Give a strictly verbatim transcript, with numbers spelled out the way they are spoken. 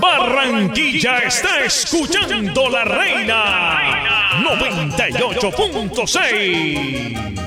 Barranquilla está escuchando La Reina noventa y ocho punto seis.